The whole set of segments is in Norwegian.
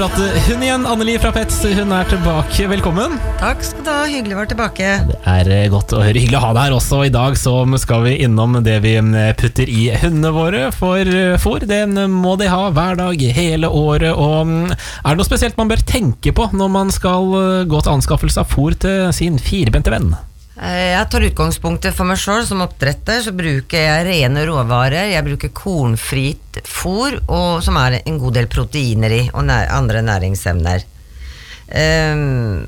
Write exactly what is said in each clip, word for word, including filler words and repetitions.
Hun igjen, Anneli fra Pets, hun er tilbake. Velkommen. Takk skal du ha, hyggelig å være tilbake. Det er godt å høre, hyggelig å ha deg her også. I dag så skal vi innom det vi putter i hundene våre. For fôr, det må de ha hver dag, hele året. Og er det noe spesielt man bør tenke på når man skal gå til anskaffelse av fôr til sin firbente venn? Jeg tar utgangspunktet for meg selv. Som oppdretter så bruker jeg rene råvarer. Jeg bruker kornfritt fôr, og som er en god del proteiner i, og nær, andre næringsemner. Um,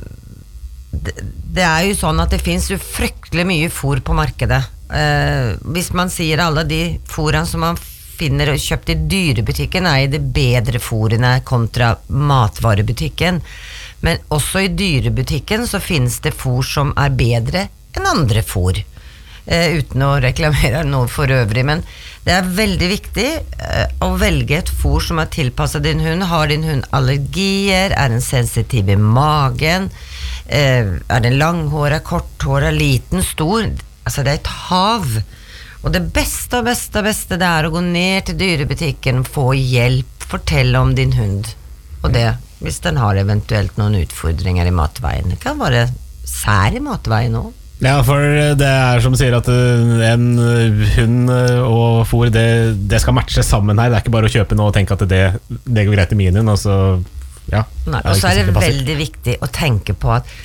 det, det er jo sånn at det finnes jo fryktelig mye fôr på markedet. Uh, hvis man sier alle de fôrene som man finner og kjøpt i dyrebutikken, er det bedre fôrene kontra matvarebutikken. Men også i dyrebutikken så finnes det fôr som er bedre enn andre fôr, eh, uten å reklamere noe for øvrig, men det er veldig viktig eh, å velge et fôr som er tilpasset din hund. Har din hund allergier? Er den sensitiv i magen? Eh, er den langhåret, korthåret, liten, stor? Altså det er et hav. Og det beste og beste beste det er å gå ned til dyrebutikken, få hjelp, fortelle om din hund. Og det, hvis den har eventuelt noen utfordringer i matveien. Det kan være sær i matveien også. Ja, for det er som sier at en hund og fôr, det, det skal matche sammen her. Det er ikke bare å kjøpe noe og tenke at det, det går greit i min hund, og så, ja. Nei, og så er det veldig viktig å tenke på at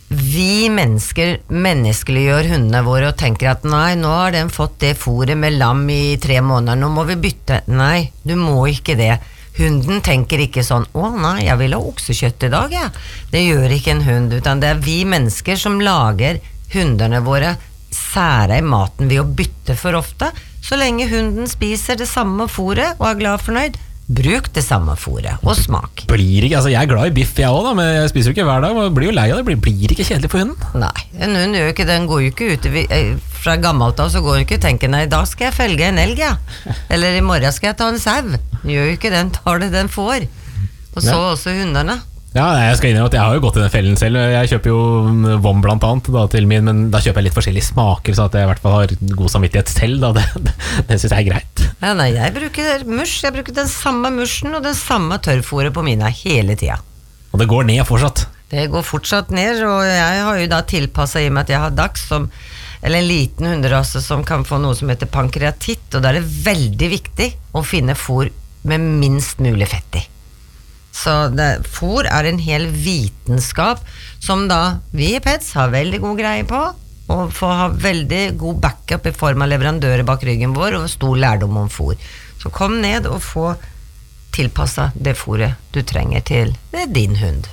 vi mennesker menneskeliggjør hundene våre og tenker at nei, nå har den fått det fôret med lam i tre måneder, nå må vi bytte. Nei, du må ikke det. Hunden tenker ikke sånn, å nei, jeg vil ha oksekjøtt i dag, ja. Det gjør ikke en hund, utan det er vi mennesker som lager hundene våre sære i maten ved å bytte for ofte. Så lenge hunden spiser det samme fôret og er glad og fornøyd, bruk det samme fôret og smak. Blir ikke, altså jeg er glad i biff jeg også da, men jeg spiser jo ikke hver dag, og blir jo lei av det. Blir, blir ikke kjedelig for hunden? Nei, en hund gjør ikke det, den går jo ikke ut fra gammelt av, så går den ikke og tenker, nei, da skal jeg felge en elg, ja. Eller i morgen skal jeg ta en sau. Den gjør jo ikke den, tar det den får. Og så ja. Også hundene. Ja, jeg skal innrømme at jeg har jo gått i den fellen selv. Jeg kjøper jo Vom blant annet da, til min, men da kjøper jeg litt forskjellige smaker, så at jeg i hvert fall har god samvittighet selv da. Det, det, det synes jeg er greit. Ja, nei, jeg bruker mush, jeg bruker den samme mushen og den samme tørrfôret på mine hele tiden. Og det går ned fortsatt? Det går fortsatt ned, og jeg har jo da tilpasset i og med at jeg har dags som, eller en liten hunderasse som kan få noe som heter pankreatitt, og da er det veldig viktig å finne fôr med minst mulig fett i. Så det, fôr er en hel vitenskap som da vi i Pets har veldig god greie på, og får ha veldig god backup i form av leverandører bak ryggen vår og stor lærdom om fôr. Så kom ned og få tilpasset det fôret du trenger til din hund.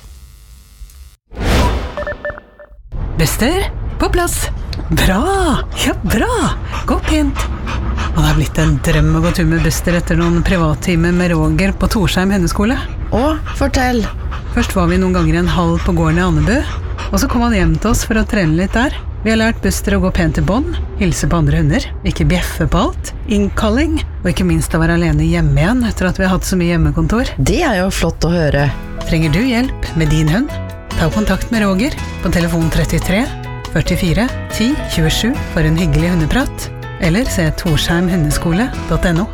Bester, på plass. Bra, ja bra. Gå pent. Og det har blitt en drøm å gå tur med Bester etter noen privattimer med Roger på Torsheim hundeskole. Å, fortell. Først var vi noen ganger en halv på gården i Annebu, og så kom han hjem til oss for å trene litt der. Vi har lært Bester å gå pent til bånd, hilse på andre hunder, ikke bjeffe på alt, innkalling, og ikke minst å være alene hjemme igjen etter at vi har hatt så mye hjemmekontor. Det er jo flott å høre. Trenger du hjelp med din hund? Ta kontakt med Roger på telefon trettitre førtifire ti tjuesju for en hyggelig hundeprat, eller se torsheim hundeskole punktum no.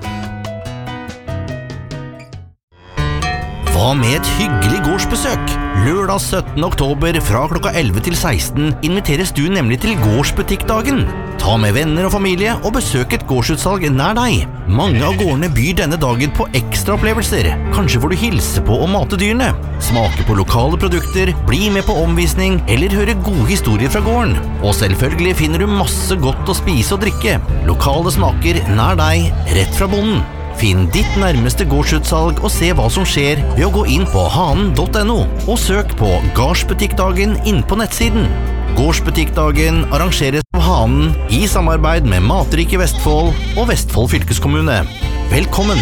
Hva med et hyggelig gårdsbesøk? Lørdag syttende oktober fra klokka elleve til seksten inviteres du nemlig til gårdsbutikkdagen. Ta med venner og familie og besøk et gårdsutsalg nær deg. Mange av gårdene byr denne dagen på ekstra opplevelser. Kanskje får du hilse på og mate dyrene, smake på lokale produkter, bli med på omvisning eller høre gode historier fra gården. Og selvfølgelig finner du masse godt å spise og drikke. Lokale smaker nær deg, rett fra bonden. Finn ditt nærmeste gårdsutsalg og se hva som skjer ved å gå inn på hanen punktum no og søk på Gårdsbutikkdagen inn på nettsiden. Gårdsbutikkdagen arrangeres av Hanen i samarbeid med Matrike Vestfold og Vestfold fylkeskommune. Velkommen!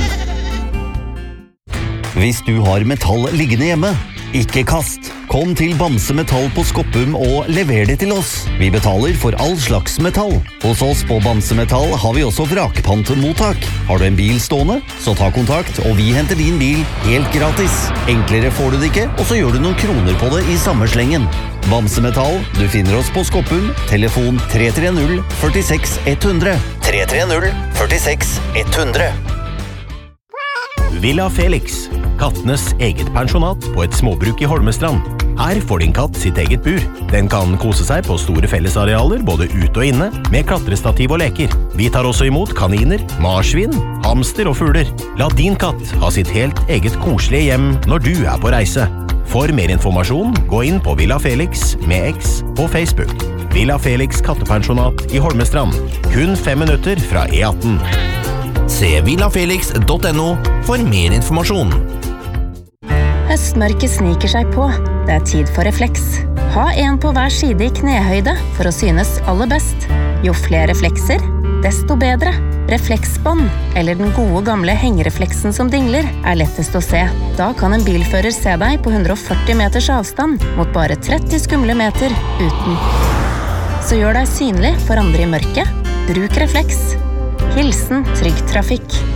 Hvis du har metall liggende hjemme, ikke kast. Kom til Bamse Metall på Skoppum og lever det til oss. Vi betaler for all slags metall. Hos oss på Bamse Metall har vi også vrakpantmottak. Har du en bil stående, så ta kontakt, og vi henter din bil helt gratis. Enklere får du det ikke, og så gjør du noen kroner på det i samme slengen. Bamse Metall, du finner oss på Skoppum, telefon tre tre null førtiseks ett hundre. tre tre null førtiseks ett hundre. Villa Felix. kattenes eget pensjonat på et småbruk i Holmestrand. Her får din katt sitt eget bur. Den kan kose seg på store fellesarealer, både ute og inne, med klatrestativ og leker. Vi tar også imot kaniner, marsvin, hamster og fugler. La din katt ha sitt helt eget koselige hjem når du er på reise. For mer informasjon, gå inn på Villa Felix med X på Facebook. Villa Felix kattepensjonat i Holmestrand. Kun fem minutter fra E atten. Se villafelix punktum no for mer informasjon. Høstmørket sniker seg på. Det er tid for refleks. Ha en på hver side i knehøyde for å synes aller best. Jo flere reflekser, desto bedre. Refleksbånd, eller den gode gamle hengerefleksen som dingler, er lettest å se. Da kan en bilfører se deg på hundre og førti meters avstand mot bare tretti skumle meter uten. Så gjør deg synlig for andre i mørket. Bruk refleks. Hilsen Trygg Trafikk.